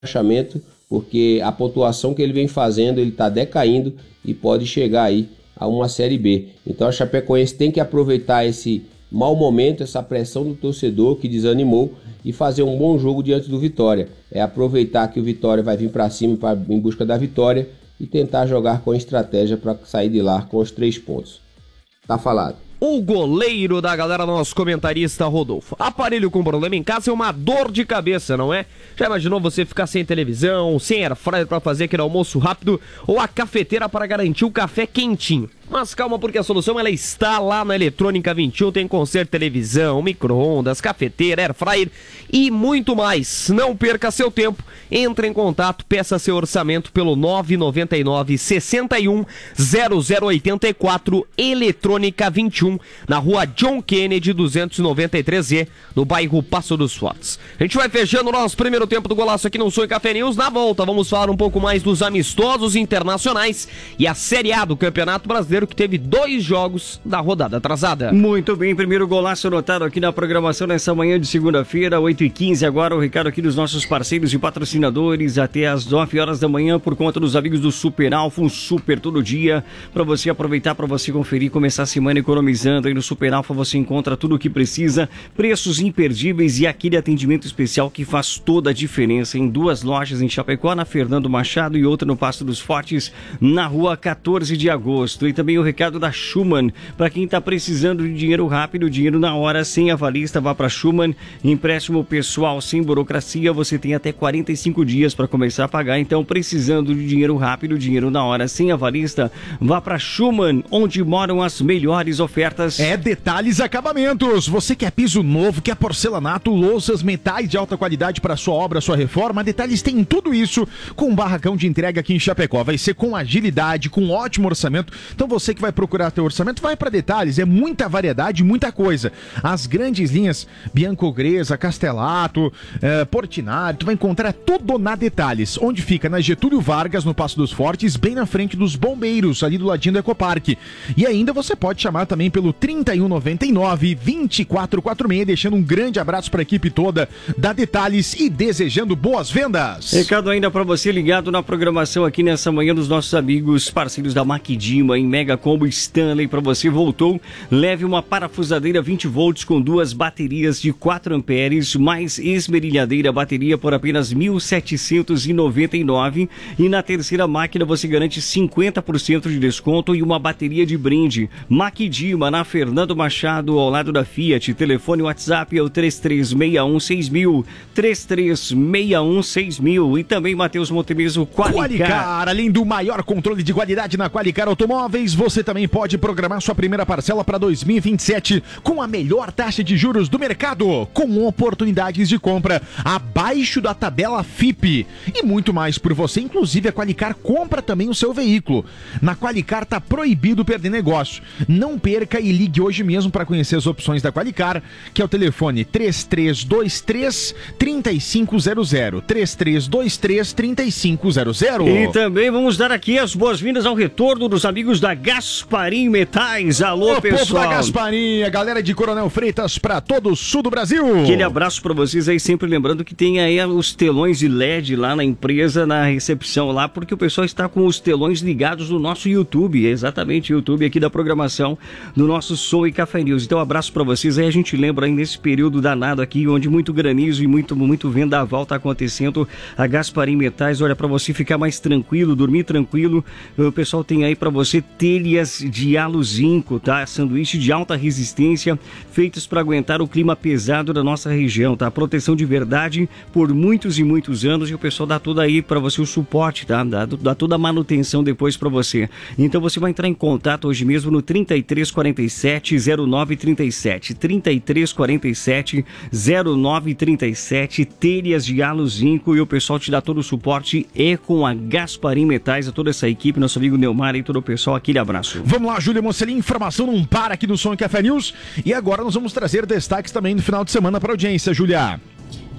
rebaixamento, porque a pontuação que ele vem fazendo, ele está decaindo e pode chegar aí a uma Série B. Então a Chapecoense tem que aproveitar esse mau momento, essa pressão do torcedor que desanimou e fazer um bom jogo diante do Vitória. É aproveitar que o Vitória vai vir para cima em busca da vitória e tentar jogar com estratégia para sair de lá com os 3 pontos. Tá falado. O goleiro da galera, nosso comentarista Rodolfo. Aparelho com problema em casa é uma dor de cabeça, não é? Já imaginou você ficar sem televisão, sem air fryer para fazer aquele almoço rápido ou a cafeteira para garantir o café quentinho? Mas calma, porque a solução ela está lá na Eletrônica 21, tem conserto de televisão, micro-ondas, cafeteira, air fryer e muito mais. Não perca seu tempo, entre em contato, peça seu orçamento pelo 999 61 0084 Eletrônica 21, na rua John Kennedy 293E, no bairro Passo dos Fortes. A gente vai fechando o nosso primeiro tempo do Golaço aqui no Sul e Café News. Na volta vamos falar um pouco mais dos amistosos internacionais e a Série A do Campeonato Brasileiro, que teve 2 jogos da rodada atrasada. Muito bem, primeiro golaço anotado aqui na programação nessa manhã de segunda-feira, 8h15. Agora o recado aqui dos nossos parceiros e patrocinadores até às 9 horas da manhã por conta dos amigos do Super Alfa, um super todo dia para você aproveitar, para você conferir, começar a semana economizando. Aí no Super Alfa você encontra tudo o que precisa, preços imperdíveis e aquele atendimento especial que faz toda a diferença em 2 lojas em Chapecó, na Fernando Machado e outra no Passo dos Fortes, na rua 14 de agosto. E também o recado da Schumann, para quem está precisando de dinheiro rápido, dinheiro na hora, sem avalista, vá para Schumann, empréstimo pessoal sem burocracia, você tem até 45 dias para começar a pagar. Então, precisando de dinheiro rápido, dinheiro na hora, sem avalista, vá para Schumann, onde moram as melhores ofertas. É Detalhes Acabamentos. Você quer piso novo, quer porcelanato, louças, metais de alta qualidade para sua obra, sua reforma? Detalhes tem tudo isso com um barracão de entrega aqui em Chapecó. Vai ser com agilidade, com ótimo orçamento. Então você que vai procurar teu orçamento, vai para Detalhes. É muita variedade, muita coisa. As grandes linhas Biancogresa, Castelato, Portinari, tu vai encontrar tudo na Detalhes. Onde fica? Na Getúlio Vargas, no Passo dos Fortes, bem na frente dos Bombeiros, ali do ladinho do Ecoparque. E ainda você pode chamar também pelo 3199-2446, deixando um grande abraço para a equipe toda da Detalhes e desejando boas vendas. Recado ainda para você ligado na programação aqui nessa manhã dos nossos amigos parceiros da Maquidima, em Mega Combo Stanley. Para você, voltou, leve uma parafusadeira 20 volts com 2 baterias de 4 amperes, mais esmerilhadeira bateria por apenas R$ 1.799, e na terceira máquina você garante 50% de desconto e uma bateria de brinde. Maquidima, na Fernando Machado, ao lado da Fiat. Telefone WhatsApp é o 33616000, 33616000. E também Matheus Montemeso, Qualicar. Além do maior controle de qualidade na Qualicar Automóveis, você também pode programar sua primeira parcela para 2027 com a melhor taxa de juros do mercado, com oportunidades de compra abaixo da tabela FIPE e muito mais por você. Inclusive a Qualicar compra também o seu veículo. Na Qualicar tá proibido perder negócio. Não perca e ligue hoje mesmo para conhecer as opções da Qualicar, que é o telefone 3323-3500, 3323-3500. E também vamos dar aqui as boas-vindas ao retorno dos amigos da Gasparim Metais. Alô, pessoal. Povo da Gasparim, a galera de Coronel Freitas para todo o sul do Brasil. Aquele abraço para vocês aí, sempre lembrando que tem aí os telões de LED lá na empresa, na recepção lá, porque o pessoal está com os telões ligados no nosso YouTube, exatamente, YouTube aqui da programação do nosso Som e Café News. Então, abraço para vocês aí. A gente lembra aí nesse período danado aqui, onde muito granizo e muito vendaval tá acontecendo, a Gasparim Metais, olha, para você ficar mais tranquilo, dormir tranquilo, o pessoal tem aí para você telhas de alo zinco, tá? Sanduíche de alta resistência, feitos para aguentar o clima pesado da nossa região, tá? Proteção de verdade por muitos e muitos anos, e o pessoal dá tudo aí para você, o suporte, tá? Dá toda a manutenção depois para você. Então você vai entrar em contato hoje mesmo no 3347-0937, 3347-0937, telhas de alo zinco, e o pessoal te dá todo o suporte com a Gasparim Metais, a toda essa equipe, nosso amigo Neumar e todo o pessoal, aquele abraço. Vamos lá, Júlia Mocelin, informação não para aqui no Som e Café News, e agora nós vamos trazer destaques também no final de semana para a audiência, Júlia.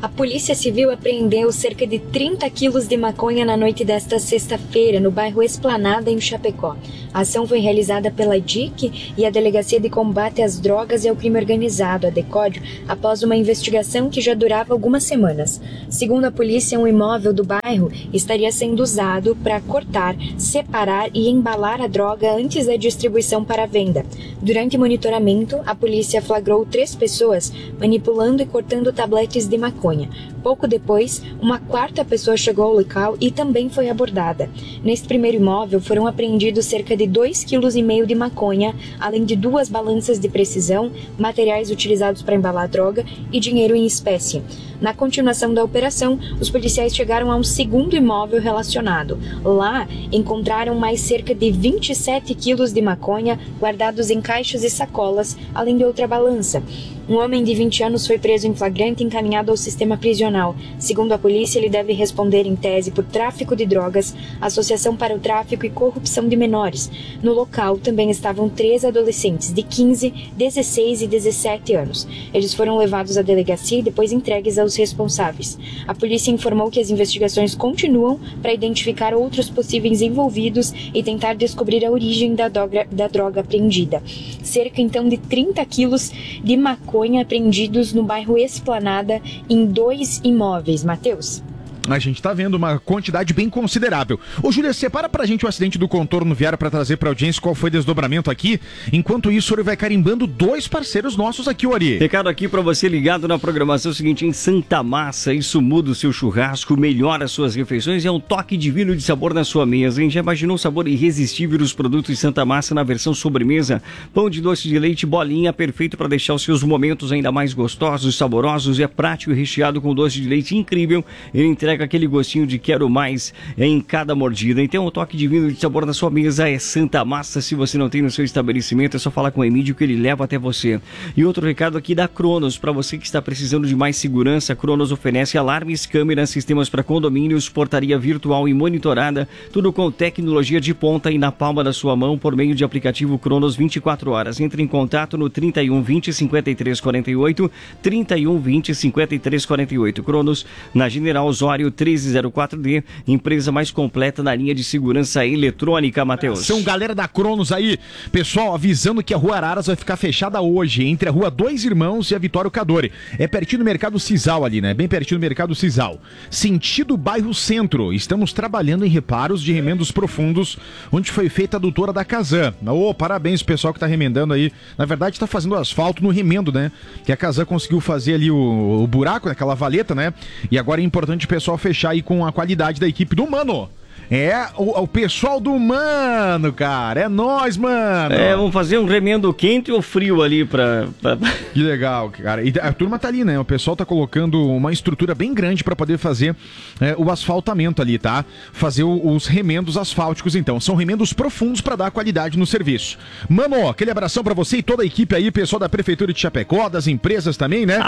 A Polícia Civil apreendeu cerca de 30 quilos de maconha na noite desta sexta-feira, no bairro Esplanada, em Chapecó. A ação foi realizada pela DIC e a Delegacia de Combate às Drogas e ao Crime Organizado, a DECOD, após uma investigação que já durava algumas semanas. Segundo a polícia, um imóvel do bairro estaria sendo usado para cortar, separar e embalar a droga antes da distribuição para a venda. Durante monitoramento, a polícia flagrou 3 pessoas manipulando e cortando tabletes de maconha. Pouco depois, uma 4ª pessoa chegou ao local e também foi abordada. Neste primeiro imóvel foram apreendidos cerca de 2,5 kg de maconha, além de 2 balanças de precisão, materiais utilizados para embalar a droga e dinheiro em espécie. Na continuação da operação, os policiais chegaram a um segundo imóvel relacionado. Lá, encontraram mais cerca de 27 quilos de maconha guardados em caixas e sacolas, além de outra balança. Um homem de 20 anos foi preso em flagrante e encaminhado ao sistema prisional. Segundo a polícia, ele deve responder em tese por tráfico de drogas, associação para o tráfico e corrupção de menores. No local também estavam 3 adolescentes de 15, 16 e 17 anos. Eles foram levados à delegacia e depois entregues aos responsáveis. A polícia informou que as investigações continuam para identificar outros possíveis envolvidos e tentar descobrir a origem da droga apreendida. Cerca então de 30 quilos de maconha apreendidos no bairro Esplanada em 2 imóveis. Matheus? A gente tá vendo uma quantidade bem considerável. Ô, Júlia, separa pra gente o acidente do contorno viário pra trazer pra audiência qual foi o desdobramento aqui. Enquanto isso, o Ori vai carimbando 2 parceiros nossos aqui, Ori. Recado aqui pra você ligado na programação seguinte, em Santa Massa, isso muda o seu churrasco, melhora as suas refeições e é um toque divino de sabor na sua mesa, hein? Já imaginou o sabor irresistível dos produtos Santa Massa na versão sobremesa? Pão de doce de leite, bolinha, perfeito para deixar os seus momentos ainda mais gostosos, saborosos, é prático e recheado com doce de leite incrível. Ele entrega aquele gostinho de quero mais em cada mordida. Então, um toque divino de sabor na sua mesa é Santa Massa. Se você não tem no seu estabelecimento, é só falar com o Emílio que ele leva até você. E outro recado aqui da Cronos, para você que está precisando de mais segurança, a Cronos oferece alarmes, câmeras, sistemas para condomínios, portaria virtual e monitorada, tudo com tecnologia de ponta e na palma da sua mão por meio de aplicativo Cronos 24 horas. Entre em contato no 31 20 53 48, 31 20 53 48. Cronos, na General Osório 1304D, empresa mais completa na linha de segurança eletrônica, Matheus. São galera da Cronos aí, pessoal, avisando que a Rua Araras vai ficar fechada hoje, entre a Rua Dois Irmãos e a Vitório Cadore. É pertinho do Mercado Cisal ali, né? Bem pertinho do Mercado Cisal. Sentido bairro Centro. Estamos trabalhando em reparos de remendos profundos, onde foi feita a adutora da Casan. Ô, parabéns pro pessoal que tá remendando aí. Na verdade, tá fazendo asfalto no remendo, né? Que a Casan conseguiu fazer ali o buraco, aquela valeta, né? E agora é importante o pessoal fechar aí com a qualidade da equipe do Mano. É, o pessoal do Mano, cara. É nóis, mano. É, vamos fazer um remendo quente ou frio ali pra... Que legal, cara. E a turma tá ali, né? O pessoal tá colocando uma estrutura bem grande pra poder fazer o asfaltamento ali, tá? Fazer os remendos asfálticos, então. São remendos profundos pra dar qualidade no serviço. Mano, aquele abração pra você e toda a equipe aí, pessoal da Prefeitura de Chapecó, das empresas também, né?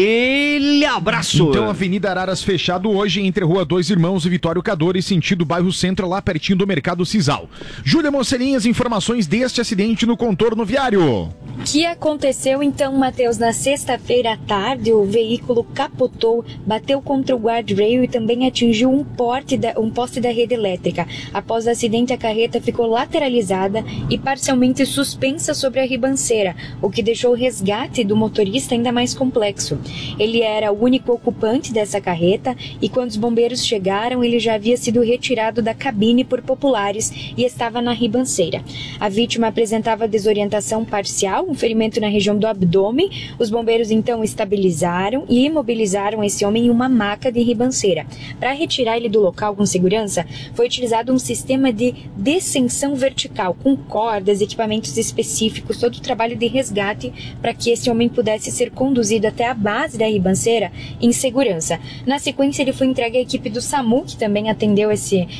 Aquele abraço! Então, Avenida Araras fechado hoje entre Rua Dois Irmãos e Vitório Cadore, sentido bairro Centro, lá pertinho do Mercado Cisal. Júlia Mocelinha, as informações deste acidente no contorno viário. Que aconteceu então, Matheus, na sexta-feira à tarde, o veículo capotou, bateu contra o guardrail e também atingiu um poste da rede elétrica. Após o acidente, a carreta ficou lateralizada e parcialmente suspensa sobre a ribanceira, o que deixou o resgate do motorista ainda mais complexo. Ele era o único ocupante dessa carreta e quando os bombeiros chegaram, ele já havia sido retirado da cabine por populares e estava na ribanceira. A vítima apresentava desorientação parcial, um ferimento na região do abdômen. Os bombeiros então estabilizaram e imobilizaram esse homem em uma maca de ribanceira. Para retirar ele do local com segurança, foi utilizado um sistema de descensão vertical, com cordas, equipamentos específicos, todo o trabalho de resgate para que esse homem pudesse ser conduzido até a base da ribanceira em segurança. Na sequência, ele foi entregue à equipe do SAMU, que também atendeu esse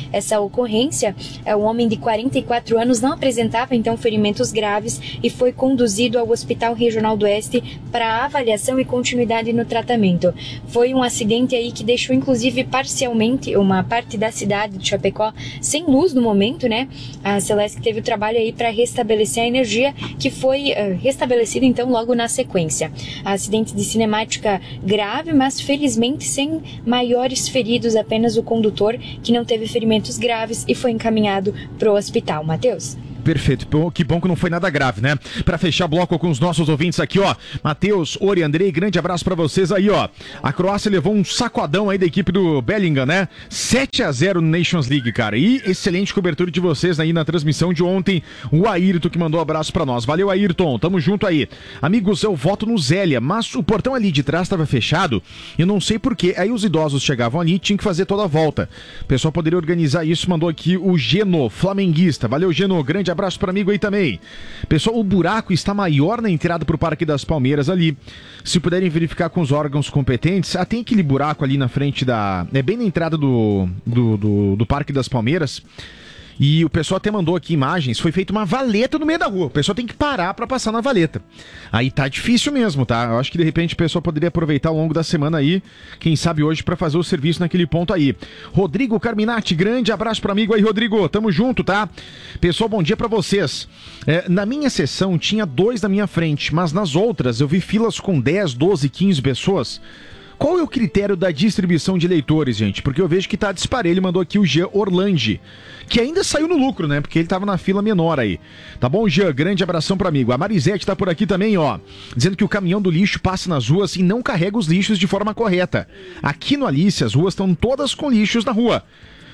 essa ocorrência. O homem de 44 anos não apresentava então ferimentos graves e foi conduzido ao Hospital Regional do Oeste para avaliação e continuidade no tratamento. Foi um acidente aí que deixou inclusive parcialmente uma parte da cidade de Chapecó sem luz no momento, né? A Celesc teve o trabalho aí para restabelecer a energia, que foi restabelecida então logo na sequência. Acidente de cinemática grave, mas felizmente sem maiores feridos, apenas o condutor que não teve ferimentos graves e foi encaminhado para o hospital. Matheus? Perfeito, que bom que não foi nada grave, né? Pra fechar bloco com os nossos ouvintes aqui, ó, Matheus, Ori, Andrei, grande abraço pra vocês aí, ó. A Croácia levou um sacodão aí da equipe do Bellingham, né? 7-0 no Nations League, cara. E excelente cobertura de vocês aí na transmissão de ontem. O Ayrton que mandou um abraço pra nós. Valeu, Ayrton, tamo junto aí. Amigos, eu voto no Zélia, mas o portão ali de trás tava fechado, eu não sei porquê. Aí os idosos chegavam ali e tinham que fazer toda a volta. O pessoal poderia organizar isso, mandou aqui o Geno, flamenguista. Valeu, Geno, grande abraço para amigo aí também. Pessoal, o buraco está maior na entrada pro Parque das Palmeiras ali. Se puderem verificar com os órgãos competentes, tem aquele buraco ali na frente bem na entrada do Parque das Palmeiras. E o pessoal até mandou aqui imagens, foi feita uma valeta no meio da rua. O pessoal tem que parar pra passar na valeta. Aí tá difícil mesmo, tá? Eu acho que de repente o pessoal poderia aproveitar ao longo da semana aí, quem sabe hoje, pra fazer o serviço naquele ponto aí. Rodrigo Carminati, grande abraço pro amigo aí, Rodrigo. Tamo junto, tá? Pessoal, bom dia pra vocês. Na minha sessão tinha 2 na minha frente, mas nas outras eu vi filas com 10, 12, 15 pessoas. Qual é o critério da distribuição de eleitores, gente? Porque eu vejo que tá disparelho, mandou aqui o Jean Orlandi, que ainda saiu no lucro, né? Porque ele tava na fila menor aí. Tá bom, Jean? Grande abração pro amigo. A Marisete tá por aqui também, ó, dizendo que o caminhão do lixo passa nas ruas e não carrega os lixos de forma correta. Aqui no Alice, as ruas estão todas com lixos na rua.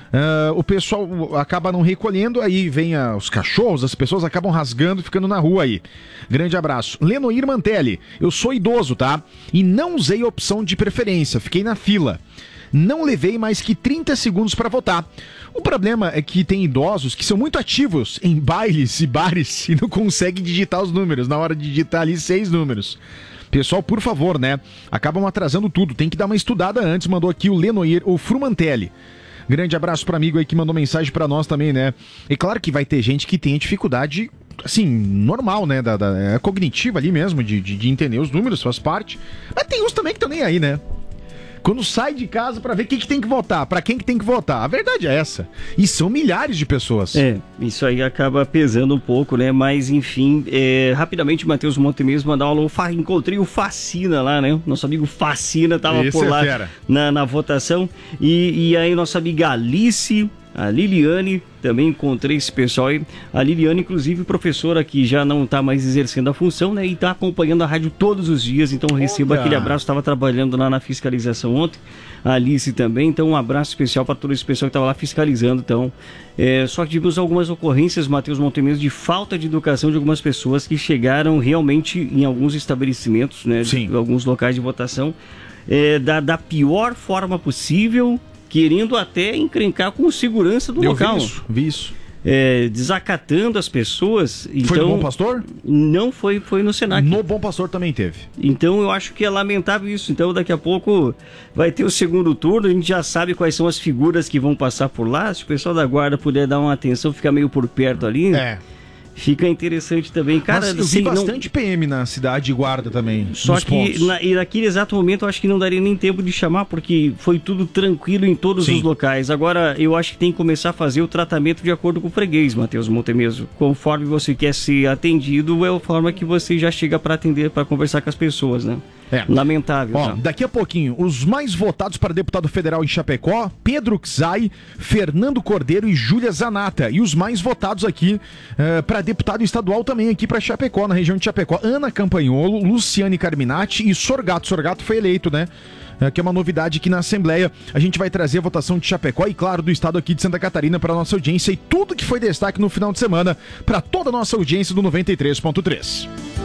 O pessoal acaba não recolhendo, aí vem os cachorros, as pessoas acabam rasgando e ficando na rua aí. Grande abraço. Lenoir Mantelli, eu sou idoso, tá? E não usei a opção de preferência, fiquei na fila. Não levei mais que 30 segundos para votar. O problema é que tem idosos que são muito ativos em bailes e bares e não conseguem digitar os números, na hora de digitar ali 6 números. Pessoal, por favor, né? Acabam atrasando tudo, tem que dar uma estudada antes, mandou aqui o Lenoir, o Frumantelli. Grande abraço para amigo aí que mandou mensagem para nós também, né? E claro que vai ter gente que tem dificuldade, assim, normal, né? Cognitiva ali mesmo, de entender os números, faz parte. Mas tem uns também que estão nem aí, né? Quando sai de casa pra ver quem que tem que votar, pra quem que tem que votar. A verdade é essa. E são milhares de pessoas. Isso aí acaba pesando um pouco, né? Mas, enfim, rapidamente o Matheus Montemez mandar um alô. Encontrei o Facina lá, né? Nosso amigo Facina tava por lá na votação. E aí nossa amiga Alice, a Liliane, também encontrei esse pessoal aí. A Liliane, inclusive, professora que já não está mais exercendo a função, né? E está acompanhando a rádio todos os dias. Então, recebo aquele abraço. Estava trabalhando lá na fiscalização ontem. A Alice também. Então, um abraço especial para todo esse pessoal que estava lá fiscalizando. Então, só que tivemos algumas ocorrências, Matheus Montemez, de falta de educação de algumas pessoas que chegaram realmente em alguns estabelecimentos, né? Sim. De alguns locais de votação, da pior forma possível, querendo até encrencar com segurança do local. Vi isso. Desacatando as pessoas. Então, foi no Bom Pastor? Não, foi no Senac. No Bom Pastor também teve. Então eu acho que é lamentável isso. Então daqui a pouco vai ter o segundo turno, a gente já sabe quais são as figuras que vão passar por lá. Se o pessoal da guarda puder dar uma atenção, ficar meio por perto ali. Fica interessante também, cara. Mas eu vi bastante PM na cidade e guarda também. Só que naquele exato momento eu acho que não daria nem tempo de chamar, porque foi tudo tranquilo em todos os locais. Agora eu acho que tem que começar a fazer o tratamento de acordo com o freguês, Matheus Montemeso. Conforme você quer ser atendido, é a forma que você já chega para atender, para conversar com as pessoas, né? Lamentável. Daqui a pouquinho, os mais votados para deputado federal em Chapecó: Pedro Czai, Fernando Cordeiro e Júlia Zanata. E os mais votados aqui para deputado estadual também aqui para Chapecó, na região de Chapecó: Ana Campanholo, Luciane Carminati e Sorgato. Sorgato foi eleito, né? Que é uma novidade aqui na Assembleia. A gente vai trazer a votação de Chapecó e, claro, do estado aqui de Santa Catarina para nossa audiência e tudo que foi destaque no final de semana para toda a nossa audiência do 93.3.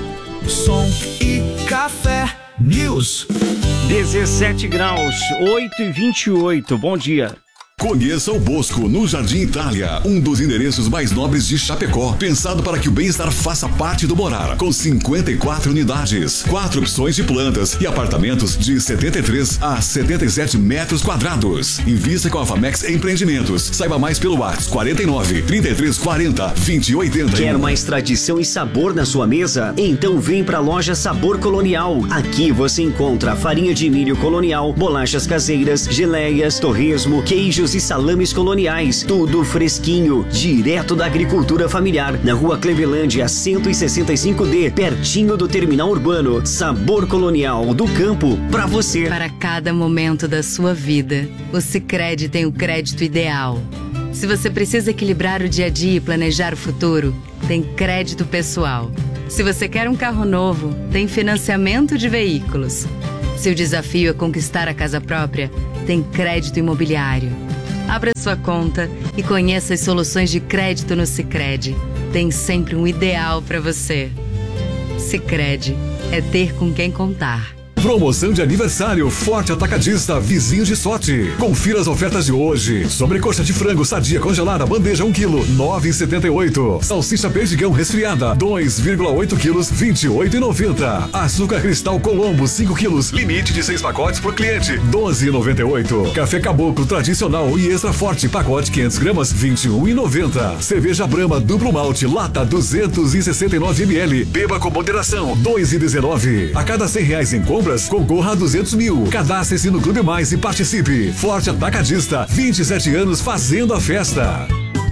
Som e Café News. 17 graus, 8h28. Bom dia. Conheça o Bosco no Jardim Itália, um dos endereços mais nobres de Chapecó, pensado para que o bem-estar faça parte do morar, com 54 unidades, 4 opções de plantas e apartamentos de 73 a 77 metros quadrados. Invista com a Famex Empreendimentos. Saiba mais pelo WhatsApp 49 33 40 20 80. Quer mais tradição e sabor na sua mesa? Então vem pra loja Sabor Colonial. Aqui você encontra farinha de milho colonial, bolachas caseiras, geleias, torresmo, queijos e salames coloniais, tudo fresquinho, direto da agricultura familiar, na rua Clevelândia 165D, pertinho do terminal urbano. Sabor Colonial, do campo pra você. Para cada momento da sua vida, o Sicredi tem o crédito ideal. Se você precisa equilibrar o dia a dia e planejar o futuro, tem crédito pessoal. Se você quer um carro novo, tem financiamento de veículos. Se o desafio é conquistar a casa própria, tem crédito imobiliário. Abra sua conta e conheça as soluções de crédito no Sicredi. Tem sempre um ideal para você. Sicredi é ter com quem contar. Promoção de aniversário Forte Atacadista Vizinho de Sorte. Confira as ofertas de hoje. Sobrecoxa de frango sadia congelada, bandeja 1 kg, 9,78. Salsicha perdigão resfriada, 2,8 kg, 28,90. Açúcar cristal Colombo, 5 kg, limite de 6 pacotes por cliente, 12,98. Café Caboclo tradicional e extra forte, pacote 500 gramas, 21,90. Cerveja Brahma duplo malte, lata 269 ml. Beba com moderação, 2,19. A cada R$100 em compras, concorra a 200 mil. Cadastre-se no Clube Mais e participe. Forte Atacadista, 27 anos fazendo a festa.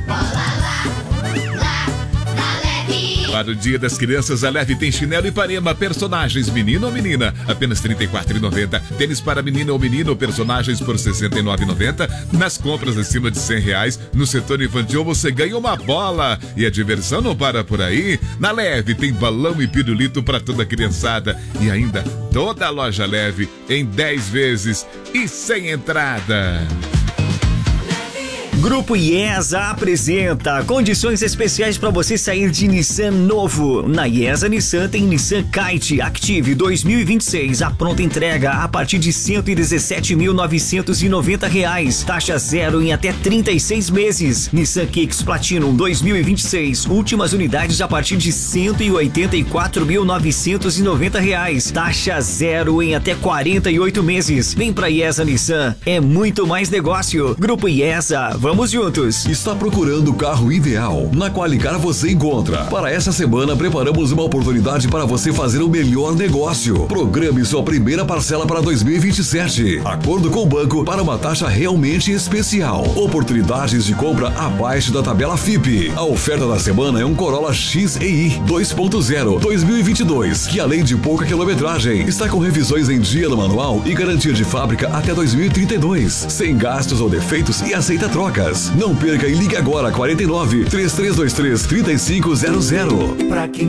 Para o Dia das Crianças, a Leve tem chinelo Ipanema, personagens menino ou menina, apenas R$ 34,90. Tênis para menina ou menino, personagens por R$ 69,90. Nas compras acima de R$100, no setor infantil você ganha uma bola. E a diversão não para por aí. Na Leve tem balão e pirulito para toda a criançada. E ainda toda a loja Leve em 10 vezes e sem entrada. Grupo IESA apresenta condições especiais para você sair de Nissan novo. Na IESA Nissan tem Nissan Kite Active 2026, a pronta entrega a partir de R$ 117.990. Taxa zero em até 36 meses. Nissan Kicks Platinum 2026, últimas unidades a partir de R$ 184.990. Taxa zero em até 48 meses. Vem pra IESA Nissan, é muito mais negócio. Grupo IESA, vamos juntos. Está procurando o carro ideal? Na Qualicar você encontra. Para essa semana, preparamos uma oportunidade para você fazer o melhor negócio. Programe sua primeira parcela para 2027. Acordo com o banco para uma taxa realmente especial. Oportunidades de compra abaixo da tabela FIPE. A oferta da semana é um Corolla XEI 2.0 2022, que além de pouca quilometragem, está com revisões em dia no manual e garantia de fábrica até 2032. Sem gastos ou defeitos e aceita trocas. Não perca e ligue agora 49 3323 3500. Pra quem